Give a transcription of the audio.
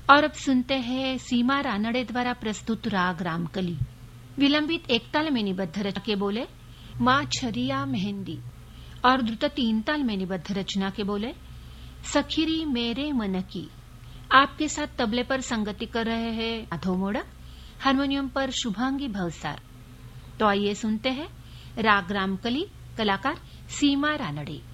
और अब सुनते हैं सीमा रानड़े द्वारा प्रस्तुत राग रामकली। विलंबित एक ताल में निबद्ध रचना के बोले माँ छरिया मेहंदी और द्रुत 3 ताल में निबद्ध रचना के बोले सखीरी मेरे मन की। आपके साथ तबले पर संगति कर रहे हैं माधव मोड़क, हारमोनियम पर शुभांगी भवसार। तो आइए सुनते हैं राग रामकली, कलाकार सीमा रानड़े।